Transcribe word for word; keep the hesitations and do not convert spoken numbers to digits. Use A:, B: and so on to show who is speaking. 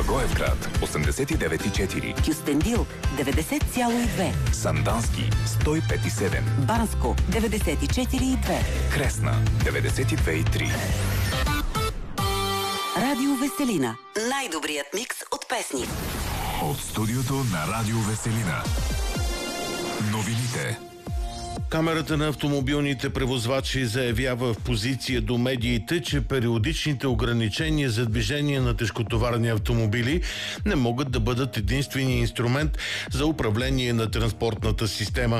A: Благоевград осемдесет и девет и четири,
B: Кюстендил деветдесет цяло и две,
A: Сандански сто и пет и седем,
B: Банско деветдесет и четири и две,
A: Кресна деветдесет и две и три.
B: Радио Веселина. Най-добрият микс от песни.
A: От студиото на Радио Веселина. Новините.
C: Камерата на автомобилните превозвачи заявява в позиция до медиите, че периодичните ограничения за движение на тежкотоварни автомобили не могат да бъдат единствения инструмент за управление на транспортната система.